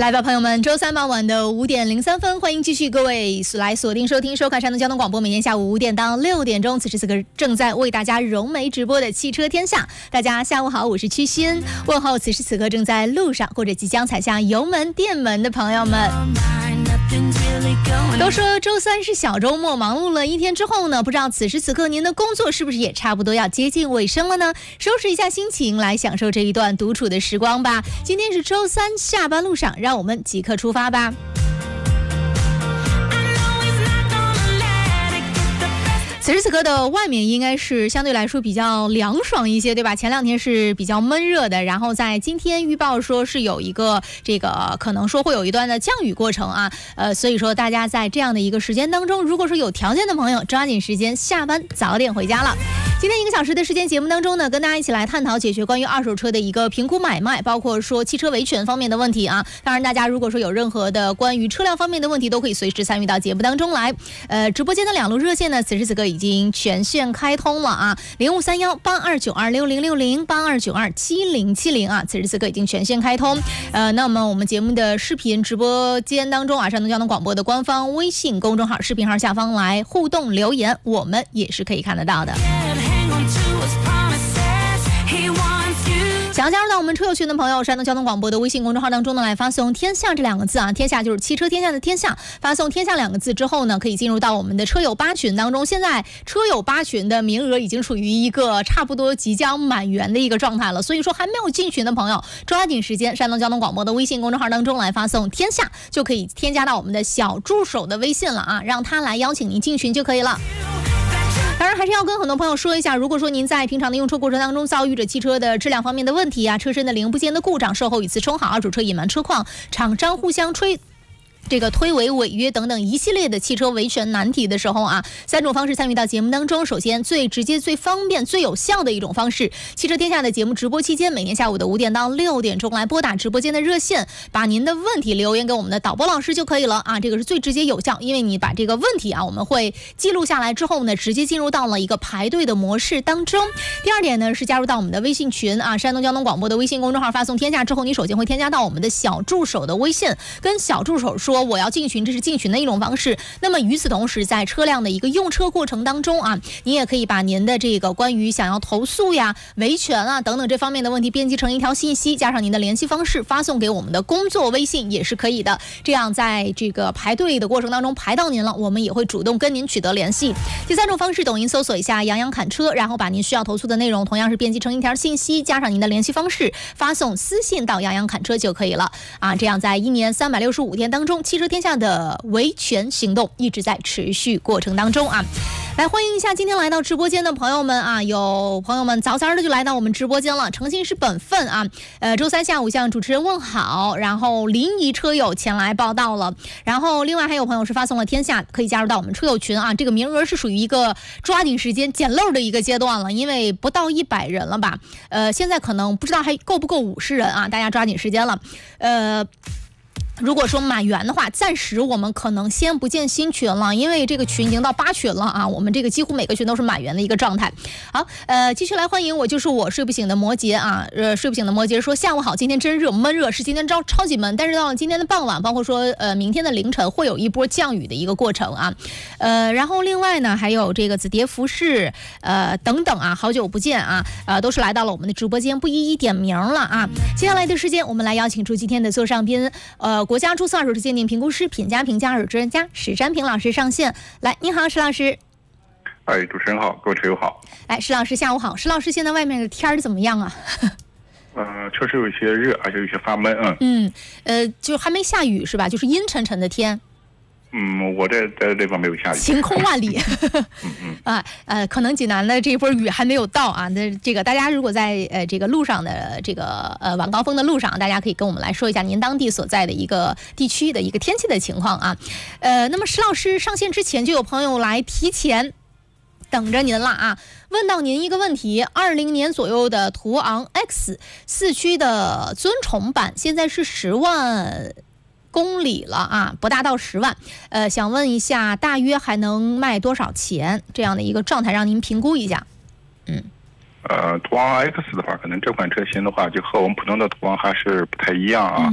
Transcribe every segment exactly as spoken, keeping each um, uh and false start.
来吧，朋友们，周三傍晚的五点零三分，欢迎继续各位来锁定收听收看山东交通广播，每天下午五点到六点钟，此时此刻正在为大家融媒直播的汽车天下。大家下午好，我是曲欣，问候此时此刻正在路上或者即将踩下油门电门的朋友们。都说周三是小周末，忙碌了一天之后呢，不知道此时此刻您的工作是不是也差不多要接近尾声了呢？收拾一下心情，来享受这一段独处的时光吧。今天是周三，下班路上，让我们即刻出发吧。此时此刻的外面应该是相对来说比较凉爽一些，对吧？前两天是比较闷热的，然后在今天预报说是有一个这个可能说会有一段的降雨过程啊，呃，所以说大家在这样的一个时间当中，如果说有条件的朋友，抓紧时间下班早点回家了。今天一个小时的时间节目当中呢，跟大家一起来探讨解决关于二手车的一个评估买卖，包括说汽车维权方面的问题啊。当然大家如果说有任何的关于车辆方面的问题，都可以随时参与到节目当中来。呃，直播间的两路热线呢，此时此刻已经全线开通了啊，零五三幺八二九二六零六零八二九二七零七零啊，此时此刻已经全线开通。呃，那么我们节目的视频直播间当中啊，山东交通广播的官方微信公众号视频号下方来互动留言，我们也是可以看得到的。想要加入到我们车友群的朋友，山东交通广播的微信公众号当中呢，来发送天下这两个字啊，天下就是汽车天下的天下，发送天下两个字之后呢，可以进入到我们的车友八群当中。现在车友八群的名额已经处于一个差不多即将满员的一个状态了，所以说还没有进群的朋友，抓紧时间山东交通广播的微信公众号当中来发送天下，就可以添加到我们的小助手的微信了啊，让他来邀请您进群就可以了。当然还是要跟很多朋友说一下，如果说您在平常的用车过程当中遭遇着汽车的质量方面的问题啊，车身的零部件的故障，售后与次充好，二手车隐瞒车况，厂商互相吹这个推诿违约等等一系列的汽车维权难题的时候啊，三种方式参与到节目当中。首先最直接最方便最有效的一种方式，汽车天下的节目直播期间，每天下午的五点到六点钟来拨打直播间的热线，把您的问题留言给我们的导播老师就可以了啊，这个是最直接有效，因为你把这个问题啊，我们会记录下来之后呢，直接进入到了一个排队的模式当中。第二点呢，是加入到我们的微信群啊，山东交通广播的微信公众号发送天下之后，你首先会添加到我们的小助手的微信，跟小助手说我要进群，这是进群的一种方式。那么与此同时，在车辆的一个用车过程当中啊，你也可以把您的这个关于想要投诉呀、维权啊等等这方面的问题编辑成一条信息，加上您的联系方式发送给我们的工作微信也是可以的。这样在这个排队的过程当中排到您了，我们也会主动跟您取得联系。第三种方式，抖音搜索一下杨洋侃车，然后把您需要投诉的内容同样是编辑成一条信息，加上您的联系方式发送私信到杨洋侃车就可以了啊。这样在一年三百六十五天当中，汽车天下的维权行动一直在持续过程当中啊。来欢迎一下今天来到直播间的朋友们啊，有朋友们早早的就来到我们直播间了，诚信是本分啊。呃，周三下午向主持人问好，然后临沂车友前来报道了，然后另外还有朋友是发送了天下，可以加入到我们车友群啊。这个名额是属于一个抓紧时间捡漏的一个阶段了，因为不到一百人了吧？呃，现在可能不知道还够不够五十人啊，大家抓紧时间了。呃。如果说满员的话，暂时我们可能先不建新群了，因为这个群已经到八群了啊，我们这个几乎每个群都是满员的一个状态。好，呃，继续来欢迎我，就是我睡不醒的摩羯啊，呃，睡不醒的摩羯说下午好，今天真热，闷热，是今天超超级闷，但是到了今天的傍晚，包括说呃明天的凌晨会有一波降雨的一个过程啊，呃，然后另外呢还有这个紫蝶服饰呃等等啊，好久不见啊，呃，都是来到了我们的直播间，不一一点名了啊。接下来的时间，我们来邀请出今天的座上宾，呃。国家注册二手车鉴定评估师、品家评价二手车专家史占平老师上线。来，你好，史老师。 哎，主持人好，各位车友好。 来，史老师下午好。史老师，现在外面的天儿怎么样啊？ 呃，确实有一些热，而且有些发闷。嗯嗯，呃，就还没下雨是吧？就是阴沉沉的天。 嗯，我在在地方没有下雨， 晴空万里。 嗯嗯啊呃，可能济南的这一波雨还没有到啊。那这个大家如果在呃这个路上的这个呃晚高峰的路上，大家可以跟我们来说一下您当地所在的一个地区的一个天气的情况啊。呃，那么石老师上线之前就有朋友来提前等着您了啊，问到您一个问题：二零年左右的途昂 X 四驱的尊崇版，现在是十万。公里了啊，不大到十万，呃，想问一下，大约还能卖多少钱？这样的一个状态，让您评估一下。嗯， 呃，途昂 X 的话，可能这款车型的话，就和我们普通的途昂还是不太一样啊。 嗯、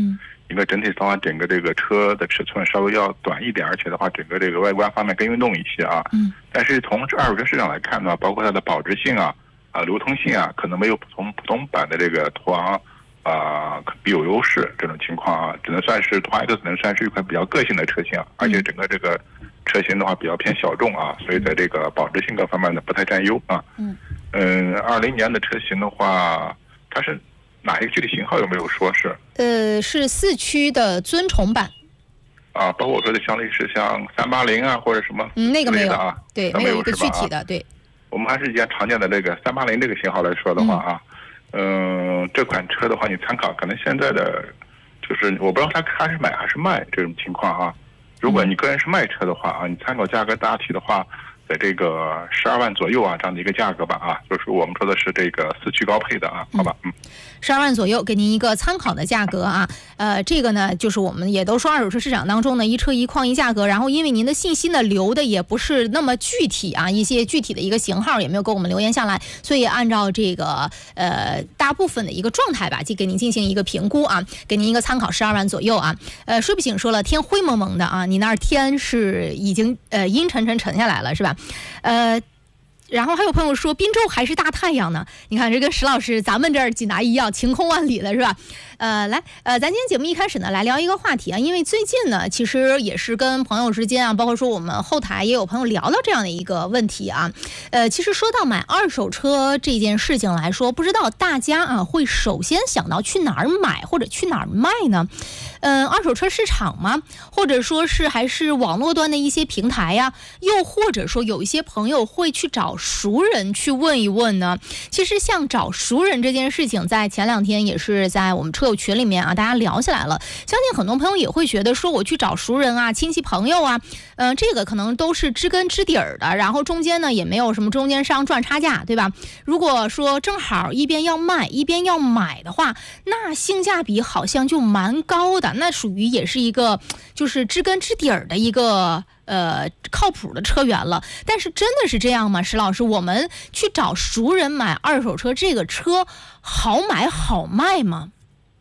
应该整体的话，整个这个车的尺寸稍微要短一点，而且的话，整个这个外观方面更运动一些啊。 嗯。 但是从二手车市场来看呢，包括它的保值性啊、啊流通性啊，可能没有从普通版的这个途昂啊比有优势这种情况啊，只能算是途昂 X 只能算是一款比较个性的车型，而且整个这个车型的话比较偏小众啊，所以在这个保值性各方面呢不太占优啊。 嗯。 嗯，二零年的车型的话，它是哪一个具体型号有没有说是？ 呃，是四驱的尊崇版。 啊，包括我说的像类似像三八零啊或者什么， 嗯，那个没有啊， 对，没有一个具体的，对。 我们还是以前常见的这个三八零这个型号来说的话啊，嗯、呃，这款车的话你参考，可能现在的就是我不知道它还是买还是卖这种情况啊。如果你个人是卖车的话啊，你参考价格大体的话，在这个十二万左右啊这样的一个价格吧啊，就是我们说的是这个四驱高配的啊，好吧，嗯。 十二万左右，给您一个参考的价格啊。呃，这个呢，就是我们也都说二手车市场当中呢，一车一况一价格。然后，因为您的信息呢留的也不是那么具体啊，一些具体的一个型号也没有给我们留言下来，所以按照这个呃大部分的一个状态吧，就给您进行一个评估啊，给您一个参考，十二万左右啊。呃，睡不醒说了，天灰蒙蒙的啊，你那儿天是已经呃阴沉沉沉下来了是吧？呃。然后还有朋友说滨州还是大太阳呢，你看这跟石老师咱们这儿济南一样，晴空万里的是吧？呃，来，呃，咱今天节目一开始呢，来聊一个话题啊，因为最近呢，其实也是跟朋友之间啊，包括说我们后台也有朋友聊到这样的一个问题啊。呃，其实说到买二手车这件事情来说，不知道大家啊会首先想到去哪儿买或者去哪儿卖呢？嗯，二手车市场吗？或者说是还是网络端的一些平台呀？又或者说有一些朋友会去找熟人去问一问呢？其实像找熟人这件事情，在前两天也是在我们车友群里面啊，大家聊起来了。相信很多朋友也会觉得说，我去找熟人啊、亲戚朋友啊，嗯、呃，这个可能都是知根知底儿的，然后中间呢也没有什么中间商赚差价，对吧？如果说正好一边要卖一边要买的话，那性价比好像就蛮高的。那属于也是一个就是知根知底儿的一个呃靠谱的车源了。但是真的是这样吗？石老师，我们去找熟人买二手车，这个车好买好卖吗？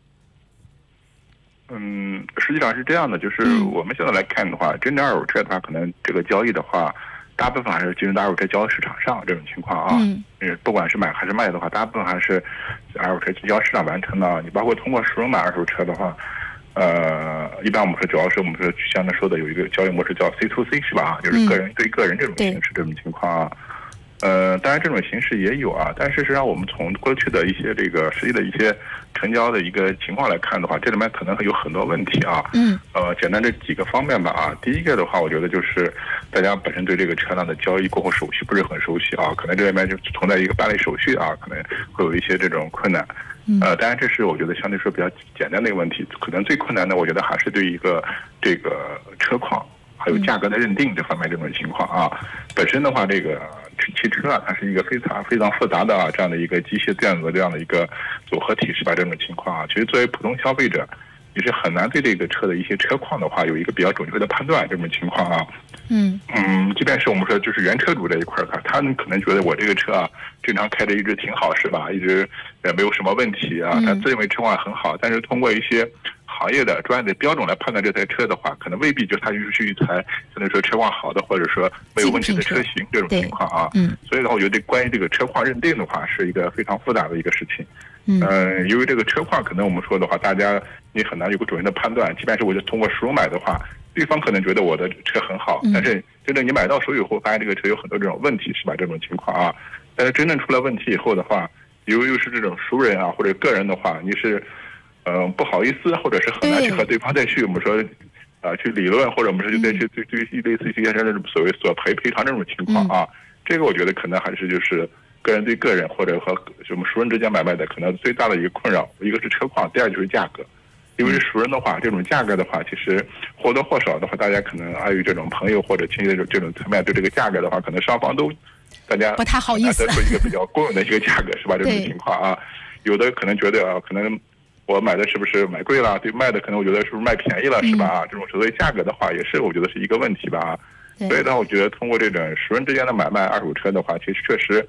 嗯，实际上是这样的，就是我们现在来看的话，真正二手车的话，可能这个交易的话，大部分还是进入到二手车交易市场上这种情况啊。嗯，不管是买还是卖的话，大部分还是二手车交易市场完成的。你包括通过熟人买二手车的话，呃，一般我们说主要是我们说像他说的有一个交易模式叫 C to C 是吧？就是个人对个人这种形式这种情况啊。呃，当然这种形式也有啊，但事实上我们从过去的一些这个实际的一些成交的一个情况来看的话，这里面可能会有很多问题啊。嗯。呃，简单这几个方面吧啊。第一个的话，我觉得就是大家本身对这个车辆的交易过户手续不是很熟悉啊，可能这里面就存在一个办理手续啊，可能会有一些这种困难。呃，当然这是我觉得相对说比较简单的一个问题，可能最困难的我觉得还是对一个这个车况还有价格的认定这方面这种情况啊。本身的话，这个汽车啊，它是一个非常非常复杂的啊这样的一个机械电子这样的一个组合体是吧？这种情况啊，其实作为普通消费者，你是很难对这个车的一些车况的话有一个比较准确的判断这种情况啊。嗯嗯，即便是我们说就是原车主这一块儿，他们可能觉得我这个车啊正常开着一直挺好是吧？一直也没有什么问题啊，他自认为车况很好，但是通过一些行业的专业的标准来判断这台车的话，可能未必就它就是一台相对说车况好的或者说没有问题的车型这种情况啊。嗯，所以的话，我觉得关于这个车况认定的话，是一个非常复杂的一个事情。嗯、呃，因为这个车况可能我们说的话，大家你很难有个准确的判断。即便是我就通过熟人买的话，对方可能觉得我的车很好，但是真正你买到手以后，发现这个车有很多这种问题，是吧？这种情况啊，但是真正出了问题以后的话，由于是这种熟人啊或者个人的话，你是。嗯、呃，不好意思，或者是很难去和对方再去我们说，啊、呃，去理论，或者我们说就再去对对类似于一些这种所谓索赔赔偿这种情况啊，嗯、这个我觉得可能还是就是个人对个人或者和我们熟人之间买卖的可能最大的一个困扰，一个是车况，第二就是价格。因为是熟人的话，这种价格的话，其实或多或少的话，大家可能碍于这种朋友或者亲戚的这种这种层面，对这个价格的话，可能双方都大家不太好意思， 得出一个比较公允的一个价格，是吧？这种情况啊，有的可能觉得啊，可能。我买的是不是买贵了？对，卖的可能我觉得是不是卖便宜了，是吧？嗯、这种所谓价格的话，也是我觉得是一个问题吧。所以呢，我觉得通过这种熟人之间的买卖二手车的话，其实确实，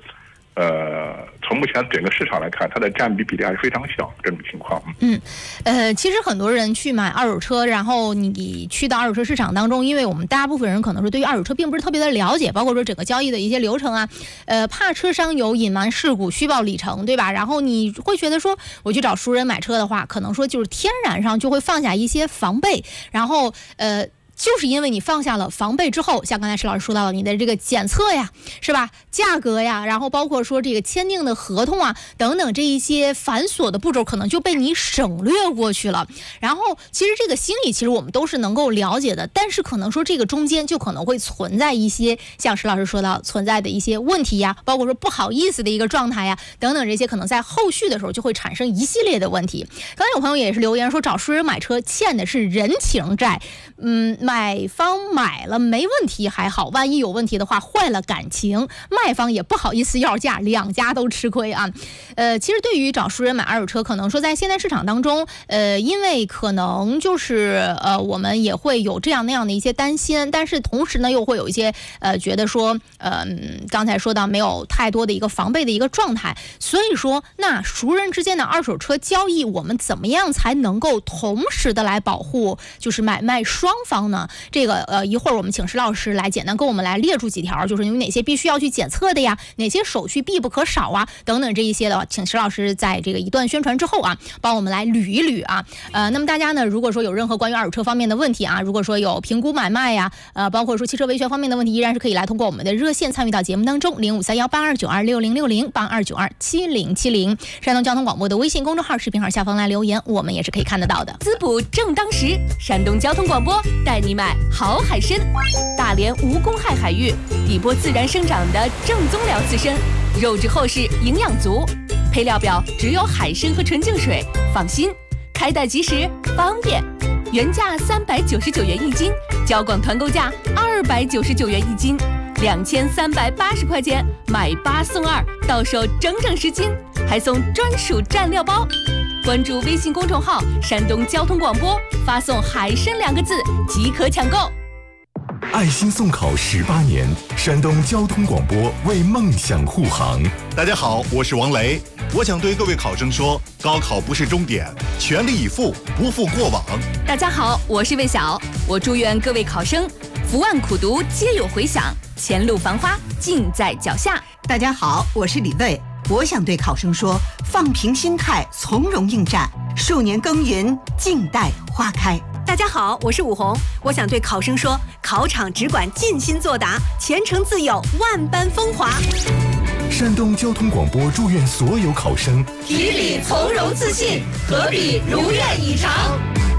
呃，从目前整个市场来看，它的占比比例还是非常小，这种情况。 嗯，呃，其实很多人去买二手车，然后你去到二手车市场当中，因为我们大部分人可能说对于二手车并不是特别的了解，包括说整个交易的一些流程啊，呃，怕车商有隐瞒事故、虚报里程，对吧？然后你会觉得说，我去找熟人买车的话，可能说就是天然上就会放下一些防备，然后呃。就是因为你放下了防备之后，像刚才石老师说到了，你的这个检测呀，是吧？价格呀，然后包括说这个签订的合同啊，等等这一些繁琐的步骤，可能就被你省略过去了。然后，其实这个心理，其实我们都是能够了解的，但是可能说这个中间就可能会存在一些，像石老师说到存在的一些问题呀，包括说不好意思的一个状态呀，等等这些，可能在后续的时候就会产生一系列的问题。刚才有朋友也是留言说，找熟人买车欠的是人情债，嗯。买方买了没问题还好，万一有问题的话坏了感情，卖方也不好意思要价，两家都吃亏啊。呃，其实对于找熟人买二手车，可能说在现在市场当中，呃，因为可能就是呃我们也会有这样那样的一些担心，但是同时呢又会有一些呃觉得说，呃刚才说到没有太多的一个防备的一个状态，所以说那熟人之间的二手车交易，我们怎么样才能够同时的来保护就是买卖双方呢？这个呃，一会儿我们请石老师来简单跟我们来列出几条，就是有哪些必须要去检测的呀，哪些手续必不可少啊，等等这一些的，请石老师在这个一段宣传之后啊，帮我们来捋一捋啊。呃，那么大家呢，如果说有任何关于二手车方面的问题啊，如果说有评估买卖呀，呃，包括说汽车维权方面的问题，依然是可以来通过我们的热线参与到节目当中，零五三幺八二九二六零六零八二九二七零七零，山东交通广播的微信公众号、视频号下方来留言，我们也是可以看得到的。 滋补正当时，山东交通广播带你买好海参，大连无公害海域底波自然生长的正宗辽刺参，肉质厚实，营养足，配料表只有海参和纯净水，放心，开袋即时，方便。原价三百九十九元一斤，交广团购价二百九十九元一斤，两千三百八十块钱买八送二，到手整整十斤，还送专属蘸料包。关注微信公众号山东交通广播，发送海参两个字即可抢购。 爱心送考十八年，山东交通广播为梦想护航。 大家好，我是王雷，我想对各位考生说，高考不是终点，全力以赴，不负过往。 大家好，我是魏晓，我祝愿各位考生伏案苦读皆有回响，前路繁花尽在脚下。 大家好，我是李卫，我想对考生说，放平心态，从容应战，数年耕耘，静待花开。 大家好，我是武红，我想对考生说，考场只管尽心作答，前程自有万般风华。 山东交通广播祝愿所有考生提笔从容自信，合笔如愿以偿。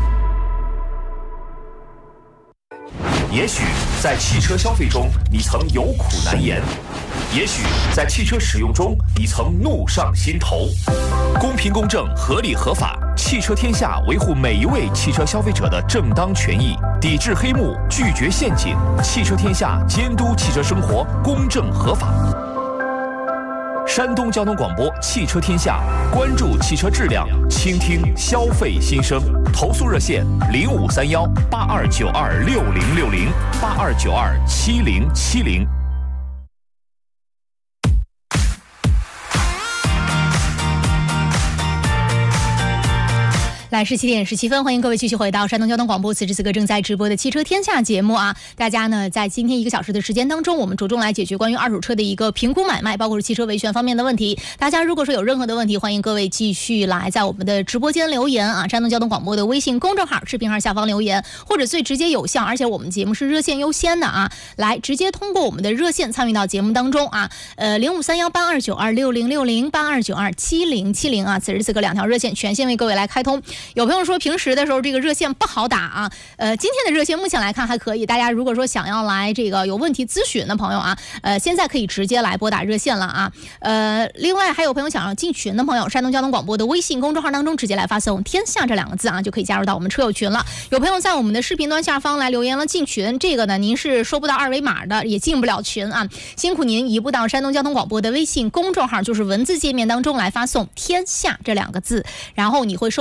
也许在汽车消费中，你曾有苦难言；也许在汽车使用中，你曾怒上心头。公平公正，合理合法，汽车天下维护每一位汽车消费者的正当权益，抵制黑幕，拒绝陷阱。汽车天下监督汽车生活公正合法。山东交通广播汽车天下，关注汽车质量，倾听消费心声。投诉热线零五三幺八二九二六零六零八二九二七零七零。 来是七点十七分，欢迎各位继续回到山东交通广播，此时此刻正在直播的汽车天下节目啊！大家呢在今天一个小时的时间当中，我们着重来解决关于二手车的一个评估买卖，包括是汽车维权方面的问题。大家如果说有任何的问题，欢迎各位继续来在我们的直播间留言啊！山东交通广播的微信公众号、视频号下方留言，或者最直接有效，而且我们节目是热线优先的啊！来直接通过我们的热线参与到节目当中啊！呃，零五三幺八二九二六零六零八二九二七零七零啊！此时此刻两条热线全线为各位来开通。有朋友说平时的时候这个热线不好打啊，呃，今天的热线目前来看还可以，大家如果说想要来这个有问题咨询的朋友啊，呃，现在可以直接来拨打热线了啊，呃，另外还有朋友想要进群的朋友，山东交通广播的微信公众号当中直接来发送天下这两个字啊，就可以加入到我们车友群了。有朋友在我们的视频端下方来留言了进群，这个呢您是收不到二维码的，也进不了群啊，辛苦您移步到山东交通广播的微信公众号，就是文字界面当中来发送天下这两个字，然后你会收到一张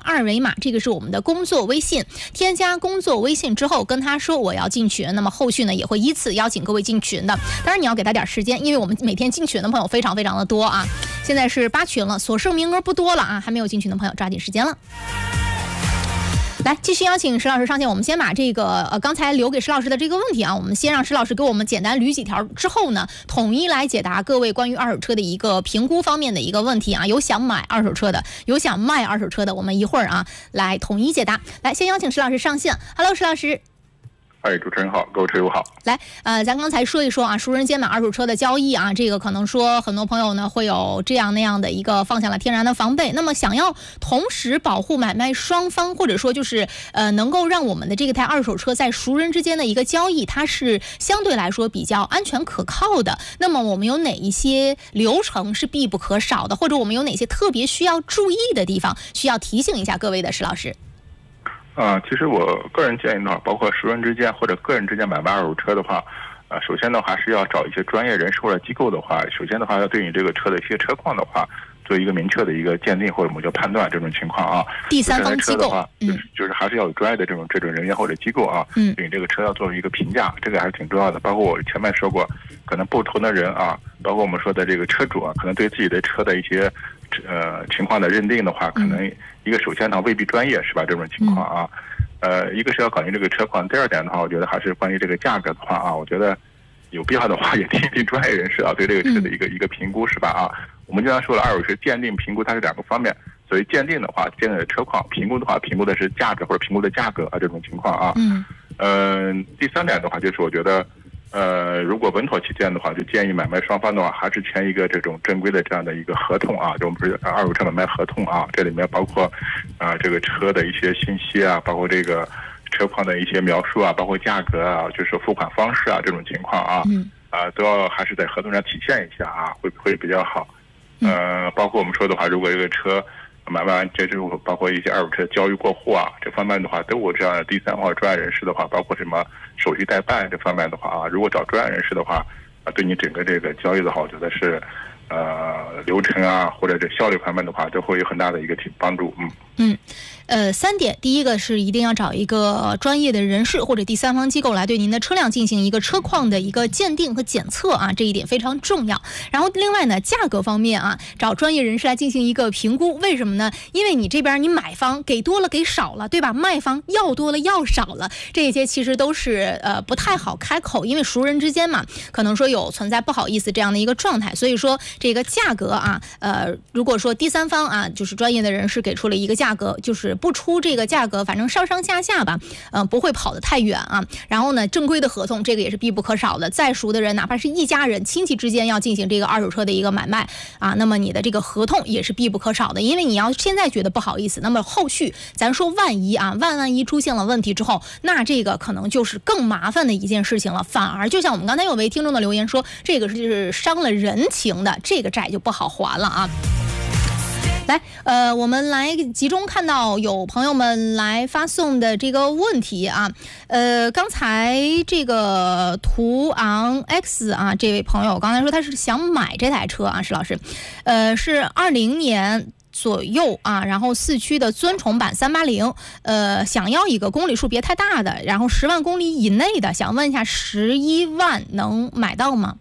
二维码，这个是我们的工作微信。添加工作微信之后，跟他说我要进群，那么后续呢也会依次邀请各位进群的。当然你要给他点时间，因为我们每天进群的朋友非常非常的多啊。现在是八群了，所剩名额不多了啊，还没有进群的朋友抓紧时间了。来，继续邀请石老师上线。我们先把这个呃刚才留给石老师的这个问题啊，我们先让石老师给我们简单捋几条，之后呢，统一来解答各位关于二手车的一个评估方面的一个问题啊。有想买二手车的，有想卖二手车的，我们一会儿啊来统一解答。来，先邀请石老师上线。Hello， 石老师。 哎，主持人好，各位车友好。 来，呃，咱刚才说一说啊，熟人间买二手车的交易啊，这个可能说很多朋友呢会有这样那样的一个放下了天然的防备。那么想要同时保护买卖双方，或者说就是呃能够让我们的这个台二手车在熟人之间的一个交易，它是相对来说比较安全可靠的。那么我们有哪一些流程是必不可少的，或者我们有哪些特别需要注意的地方，需要提醒一下各位的石老师？ 啊、呃，其实我个人建议的话，包括熟人之间或者个人之间买卖二手车的话，呃，首先的话是要找一些专业人士或者机构的话，首先的话要对你这个车的一些车况的话，做一个明确的一个鉴定或者我们叫判断这种情况啊。 第三方机构， 嗯，就是就是还是要有专业的这种这种人员或者机构啊， 嗯， 对你这个车要做一个评价，这个还是挺重要的。包括我前面说过，可能不同的人啊，包括我们说的这个车主啊，可能对自己的车的一些呃情况的认定的话，可能一个首先呢未必专业是吧？这种情况啊。嗯呃，一个是要考虑这个车况，第二点的话，我觉得还是关于这个价格的话啊，我觉得有必要的话也听一听专业人士啊对这个车的一个、嗯、一个评估是吧啊？我们经常说了，二手车鉴定评估它是两个方面，所以鉴定的话，鉴定的车况；评估的话，评估的是价值或者评估的价格啊这种情况啊。嗯。呃，第三点的话，就是我觉得。呃，如果稳妥起见的话，就建议买卖双方的话，还是签一个这种正规的这样的一个合同啊，就我们不是二手车买卖合同啊，这里面包括啊、呃、这个车的一些信息啊，包括这个车况的一些描述啊，包括价格啊，就是付款方式啊这种情况啊，嗯，啊、呃、都要还是在合同上体现一下啊，会会比较好。呃，包括我们说的话，如果这个车买卖完，这是包括一些二手车交易过户啊，这方面的话都有这样的第三方专业人士的话，包括什么手续代办这方面的话啊，如果找专业人士的话，啊，对你整个这个交易的话，我觉得是呃流程啊或者这效率方面的话，都会有很大的一个帮助。嗯嗯。呃，三点，第一个是一定要找一个专业的人士或者第三方机构来对您的车辆进行一个车况的一个鉴定和检测啊，这一点非常重要。然后另外呢，价格方面啊，找专业人士来进行一个评估。为什么呢？因为你这边你买方给多了给少了，对吧？卖方要多了要少了，这些其实都是呃不太好开口，因为熟人之间嘛，可能说有存在不好意思这样的一个状态。所以说这个价格啊，呃，如果说第三方啊，就是专业的人士给出了一个价格，就是不出这个价格，反正上上下下吧，嗯、呃，不会跑得太远啊。然后呢，正规的合同这个也是必不可少的。再熟的人，哪怕是一家人、亲戚之间要进行这个二手车的一个买卖啊，那么你的这个合同也是必不可少的。因为你要现在觉得不好意思，那么后续咱说万一啊，万万一出现了问题之后，那这个可能就是更麻烦的一件事情了。反而就像我们刚才有位听众的留言说，这个是伤了人情的，这个债就不好还了啊。来，呃，我们来集中看到有朋友们来发送的这个问题啊，呃，刚才这个途昂 X 啊，这位朋友刚才说他是想买这台车啊，石老师，呃，是二零年左右啊，然后四驱的尊崇版三八零，呃，想要一个公里数别太大的，然后十万公里以内的，想问一下，十一万能买到吗？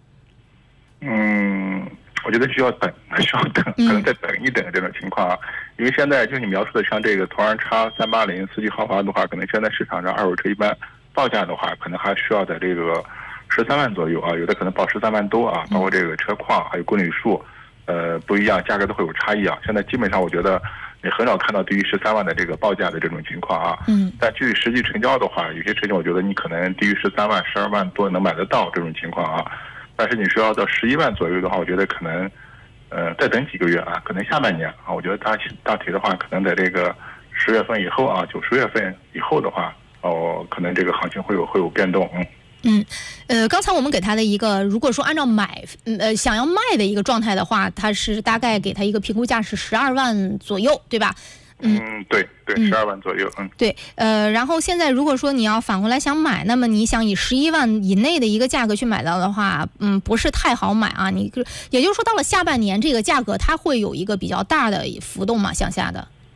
嗯。我觉得需要等，需要等，可能再等一等这种情况啊，因为现在就你描述的像这个途昂叉三八零四驱豪华的话，可能现在市场上二手车一般报价的话，可能还需要在这个十三万左右啊，有的可能报十三万多啊，包括这个车况还有公里数，呃不一样，价格都会有差异啊。现在基本上我觉得你很少看到低于十三万的这个报价的这种情况啊。嗯。但至于实际成交的话，有些车型我觉得你可能低于十三万、十二万多能买得到这种情况啊。但是你说要到十一万左右的话，我觉得可能，呃，再等几个月啊，可能下半年啊，我觉得大大体的话，可能在这个十月份以后啊，九十月份以后的话，哦，可能这个行情会有会有变动，嗯。 嗯，呃，刚才我们给他的一个，如果说按照买，呃，想要卖的一个状态的话，他是大概给他一个评估价是十二万左右，对吧？ 嗯，对对，十二万左右，嗯， 对，呃，然后现在如果说你要反过来想买，那么你想以十一万以内的一个价格去买到的话，嗯，不是太好买啊。你也就是说，到了下半年这个价格，它会有一个比较大的浮动嘛，向下的。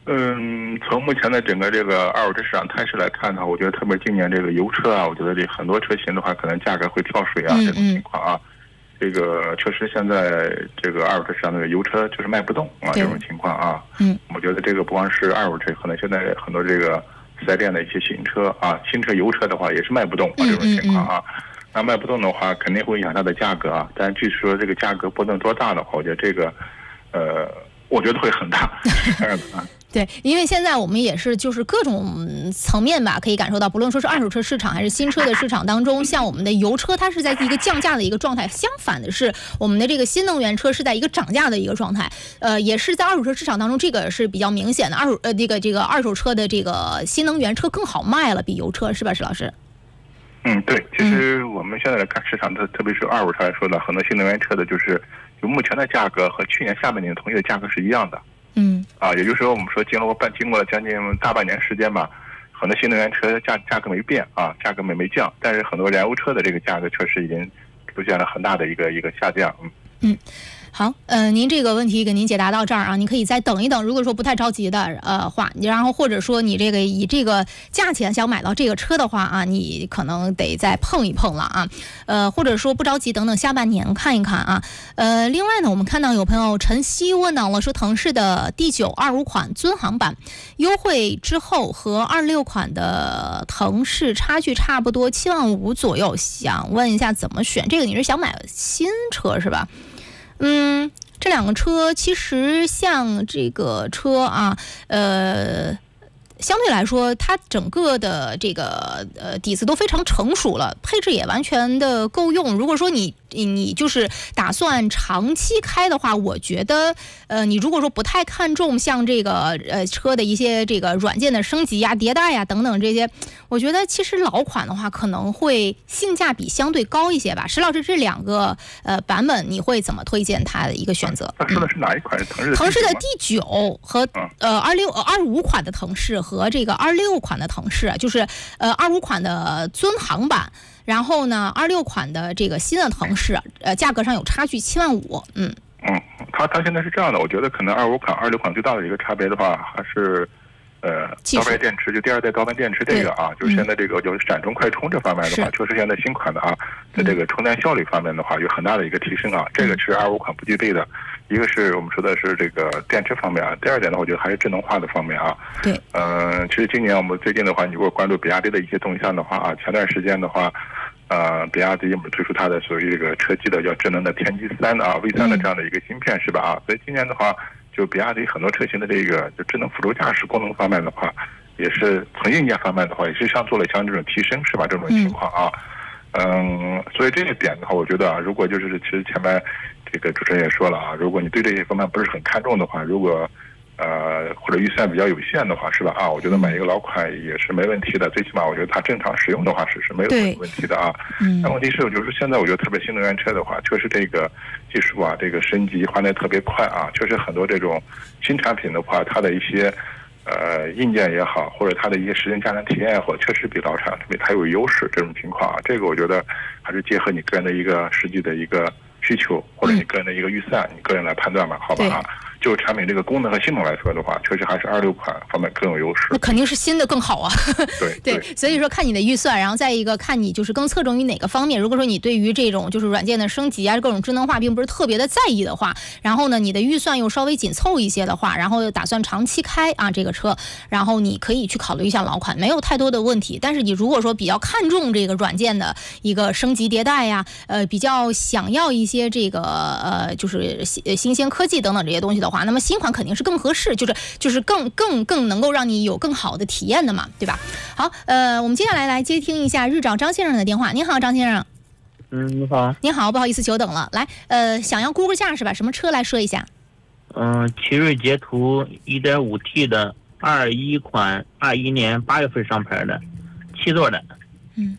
嗯，从目前的整个这个二手车市场态势来看的话，我觉得特别今年这个油车啊，我觉得这很多车型的话，可能价格会跳水啊， 嗯嗯这种情况啊。这个确实现在这个二手车市场的油车就是卖不动啊，这种情况啊。 嗯， 我觉得这个不光是二手车，可能现在很多这个四 S 店的一些新车啊，新车油车的话也是卖不动啊，这种情况啊。嗯嗯嗯那卖不动的话，肯定会影响它的价格啊。但据说这个价格波动多大的话，我觉得这个，呃，我觉得会很大。 对，因为现在我们也是就是各种层面吧，可以感受到，不论说是二手车市场还是新车的市场当中，像我们的油车，它是在一个降价的一个状态；相反的是，我们的这个新能源车是在一个涨价的一个状态。呃，也是在二手车市场当中，这个是比较明显的。二手呃，这个这个二手车的这个新能源车更好卖了，比油车是吧，石老师？ 嗯，对，其实我们现在来看市场，特特别是二手车来说呢，很多新能源车的就是就目前的价格和去年下半年同期的价格是一样的。 嗯， 啊，也就是说，我们说经过半经过了将近大半年时间吧，很多新能源车价价格没变啊，价格没没降，但是很多燃油车的这个价格确实已经出现了很大的一个一个下降。嗯嗯。好，呃，您这个问题给您解答到这儿啊，您可以再等一等。如果说不太着急的呃话，然后或者说你这个以这个价钱想买到这个车的话啊，你可能得再碰一碰了啊，呃，或者说不着急，等等下半年看一看啊。呃，另外呢，我们看到有朋友晨曦问到了，说腾势的 D 九二五款尊航版优惠之后和二六款的腾势差距差不多七万五左右，想问一下怎么选？这个你是想买新车是吧？嗯，这两个车其实像这个车啊，呃，相对来说，它整个的这个呃底子都非常成熟了，配置也完全的够用。如果说你你就是打算长期开的话，我觉得呃，你如果说不太看重像这个呃车的一些这个软件的升级呀、迭代呀等等这些，我觉得其实老款的话可能会性价比相对高一些吧。石老师，这两个呃版本你会怎么推荐它的一个选择？ 他说的是哪一款？腾势的腾势的 D 九和呃二六二五款的腾势和这个二六款的腾势，就是呃二五款的尊航版。然后呢，二六款的这个新的腾势，呃，价格上有差距七万五，嗯嗯，它它现在是这样的，我觉得可能二五款、二六款最大的一个差别的话，还是呃刀片电池，就第二代刀片电池这个啊，就是现在这个就是闪充快充这方面的话，确实现在新款的啊，在这个充电效率方面的话有很大的一个提升啊，这个是二五款不具备的。一个是我们说的是这个电池方面啊，第二点呢，我觉得还是智能化的方面啊。 对。 呃，其实今年我们最近的话，你如果关注比亚迪的一些动向的话啊，前段时间的话，呃，比亚迪我们推出它的所谓这个车机的叫智能的天玑三啊 V 三的这样的一个芯片是吧啊？所以今年的话，就比亚迪很多车型的这个就智能辅助驾驶功能方面的话，也是从硬件方面的话，也是像做了像这种提升是吧？这种情况啊。嗯, 嗯，所以这一点的话，我觉得啊，如果就是其实前面这个主持人也说了啊，如果你对这些方面不是很看重的话，如果呃或者预算比较有限的话，是吧啊？我觉得买一个老款也是没问题的，最起码我觉得它正常使用的话是是没有什么问题的啊。嗯。但问题是，就是现在我觉得特别新能源车的话，确实这个技术啊，这个升级换代特别快啊，确实很多这种新产品的话，它的一些。呃，硬件也好，或者它的一些实际驾驶体验也好，确实比老产品它有优势。这种情况啊，这个我觉得还是结合你个人的一个实际的一个需求，或者你个人的一个预算，嗯、你个人来判断吧，好吧啊。就产品这个功能和性能来说的话，确实还是二六款方面更有优势。 那肯定是新的更好啊。 对对，所以说看你的预算，然后再一个看你就是更侧重于哪个方面。如果说你对于这种就是软件的升级啊，各种智能化并不是特别的在意的话，然后呢，你的预算又稍微紧凑一些的话，然后打算长期开啊这个车，然后你可以去考虑一下老款，没有太多的问题。但是你如果说比较看重这个软件的一个升级迭代呀，呃，比较想要一些这个呃就是新新鲜科技等等这些东西的话，那么新款肯定是更合适，就是就是更更更能够让你有更好的体验的嘛，对吧？好，呃，我们接下来来接听一下日照张先生的电话。您好，张先生。 嗯，你好。 您好，不好意思久等了。来，呃，想要估个价是吧？什么车来说一下？ 嗯，奇瑞捷途 一点五 T 的二一款，二一年八月份上牌的，七座的。 嗯。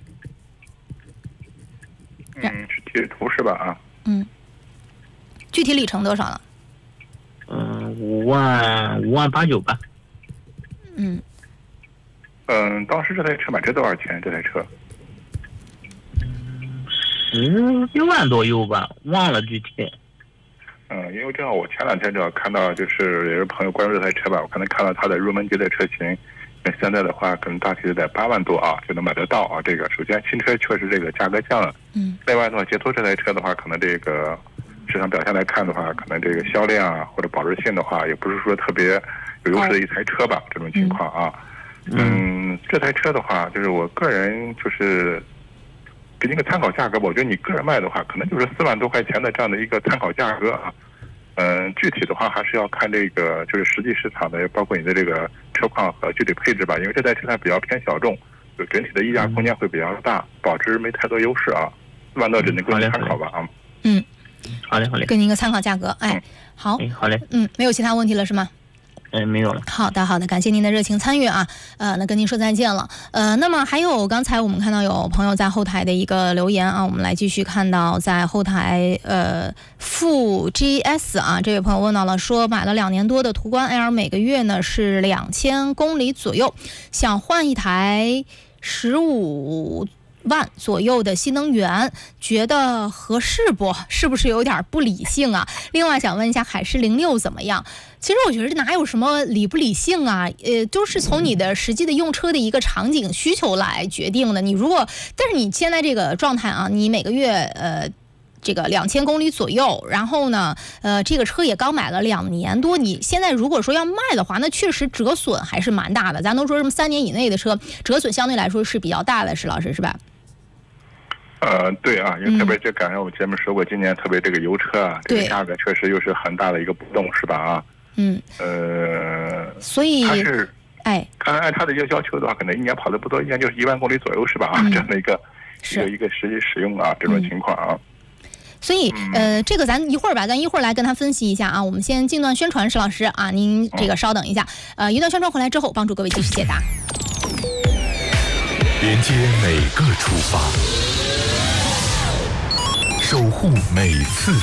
嗯，是捷途是吧？啊。 嗯。具体里程多少了？ 嗯，五万五万八九吧。 嗯。 嗯，当时这台车买这多少钱？这台车？ 十一万左右吧，忘了具体。 嗯，因为正好我前两天正好看到，就是也是朋友关注这台车吧，我可能看到它的入门级的车型，现在的话可能大体在八万多啊就能买得到啊。这个首先新车确实这个价格降了， 嗯。 另外的话，捷途这台车的话，可能这个市场表现来看的话，可能这个销量啊或者保值性的话，也不是说特别有优势的一台车吧，这种情况啊。嗯, 嗯，这台车的话，就是我个人就是给你个参考价格吧。我觉得你个人卖的话，可能就是四万多块钱的这样的一个参考价格啊。嗯，具体的话还是要看这个就是实际市场的，包括你的这个车况和具体配置吧。因为这台车它比较偏小众，就整体的溢价空间会比较大，保值没太多优势啊。四万多只能供你参考吧啊。 嗯， 好嘞好嘞， 给您一个参考价格。哎，好， 哎好嘞， 嗯，没有其他问题了是吗？ 嗯，没有了。 好的，好的，感谢您的热情参与啊，呃，那跟您说再见了。呃，那么还有刚才我们看到有朋友在后台的一个留言啊，我们来继续看到在后台，呃，富 G S 啊，这位朋友问到了，说买了两年多的途观 L， 每个月呢是两千公里左右，想换一台十五万左右的新能源，觉得合适不？是不是有点不理性啊？另外想问一下海狮零六怎么样？其实我觉得这哪有什么理不理性啊？呃，都是从你的实际的用车的一个场景需求来决定的。你如果，但是你现在这个状态啊，你每个月呃这个两千公里左右，然后呢，呃，这个车也刚买了两年多，你现在如果说要卖的话，那确实折损还是蛮大的。咱都说什么三年以内的车折损相对来说是比较大的，石老师是吧？ 呃，对啊，因为特别就赶上我们节目说过，今年特别这个油车啊，这个价格确实又是很大的一个波动，是吧？啊， 嗯， 呃， 所以它是， 哎， 看按它的一个要求的话，可能一年跑的不多，一年就是一万公里左右，是吧？啊、嗯，这样的一个一个一个实际使用啊，这种情况啊。 所以，呃，这个咱一会儿吧，咱一会儿来跟他分析一下啊。我们先进段宣传，石老师啊，您这个稍等一下，呃，一段宣传回来之后，帮助各位继续解答。 连接每个出发，守护每次